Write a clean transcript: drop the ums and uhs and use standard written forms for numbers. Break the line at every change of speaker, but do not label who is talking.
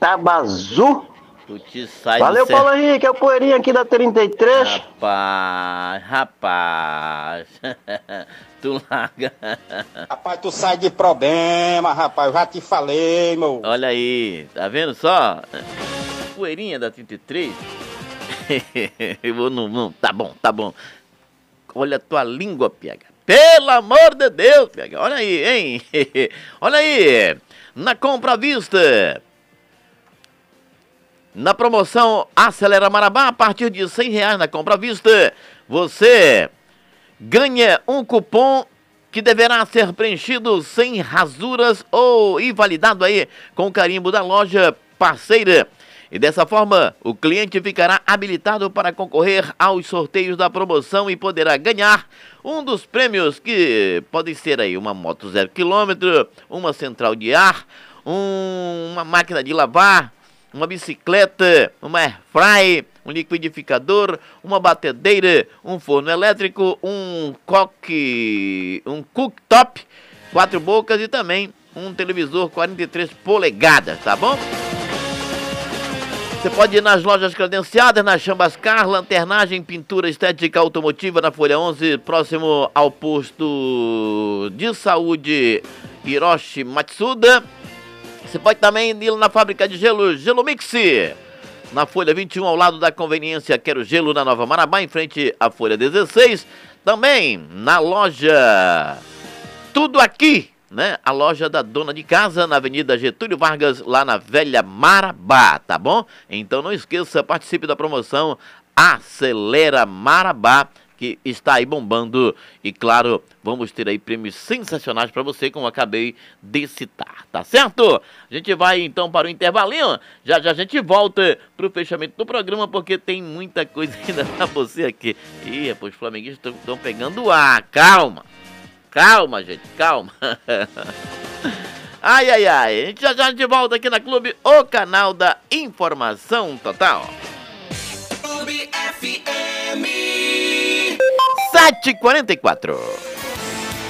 Itabazu.
Tu te sai
Valeu, Paulo Henrique, é o Poeirinha aqui da 33.
Rapaz. Tu larga.
Rapaz, tu sai de problema, rapaz. Eu já te falei, meu.
Olha aí, tá vendo só? Poeirinha da 33. Eu vou não. Tá bom. Olha a tua língua, PH. Pelo amor de Deus, PH. Olha aí, hein? Olha aí. Na compra à vista. Na promoção Acelera Marabá, a partir de R$100 na compra à vista, você ganha um cupom que deverá ser preenchido sem rasuras ou invalidado aí com o carimbo da loja parceira. E dessa forma, o cliente ficará habilitado para concorrer aos sorteios da promoção e poderá ganhar um dos prêmios que podem ser aí uma moto 0 km, uma central de ar, uma máquina de lavar, uma bicicleta, uma airfry, um liquidificador, uma batedeira, um forno elétrico, um cooktop, 4 bocas e também um televisor 43 polegadas, tá bom? Você pode ir nas lojas credenciadas, na Chambascar, Lanternagem, Pintura Estética Automotiva, na Folha 11, próximo ao posto de saúde Hiroshi Matsuda. Você pode também ir na fábrica de gelo, Gelo Mix, na Folha 21, ao lado da conveniência Quero Gelo, na Nova Marabá, em frente à Folha 16. Também na loja Tudo Aqui, né? A loja da dona de casa, na Avenida Getúlio Vargas, lá na Velha Marabá, tá bom? Então não esqueça, participe da promoção Acelera Marabá, que está aí bombando. E claro, vamos ter aí prêmios sensacionais para você, como eu acabei de citar, tá certo? A gente vai então para o intervalinho, já a gente volta para o fechamento do programa, porque tem muita coisa ainda para você aqui. Ih, os flamenguistas estão pegando ar, calma, gente, calma. Ai, a gente já a gente volta aqui na Clube, o canal da informação total. Clube FM 7h44.